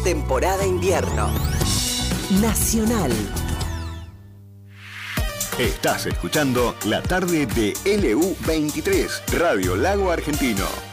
temporada invierno. Nacional. Estás escuchando La Tarde de LU23, Radio Lago Argentino.